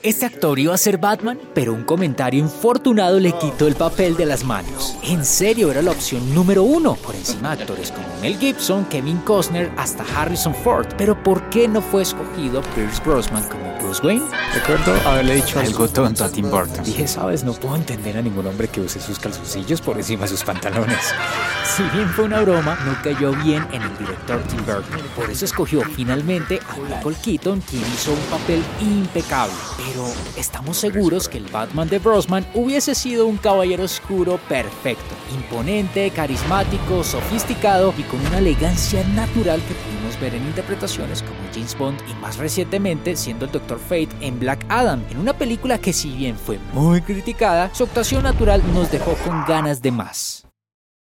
Este actor iba a ser Batman, pero un comentario infortunado le quitó el papel de las manos. En serio, era la opción número 1, por encima de actores como Mel Gibson, Kevin Costner, hasta Harrison Ford. Pero ¿por qué no fue escogido Pierce Brosnan como Bruce Wayne? Recuerdo haberle dicho Algo tonto a Tim Burton. Dije, ¿sabes? No puedo entender a ningún hombre que use sus calzoncillos por encima de sus pantalones. Si bien fue una broma, no cayó bien en el director Tim Burton. Por eso escogió finalmente a Michael Keaton, quien hizo un papel impecable. Pero estamos seguros que el Batman de Brosnan hubiese sido un caballero oscuro perfecto, imponente, carismático, sofisticado y con una elegancia natural que pudimos ver en interpretaciones como James Bond y más recientemente siendo el Dr. Fate en Black Adam, en una película que si bien fue muy criticada, su actuación natural nos dejó con ganas de más.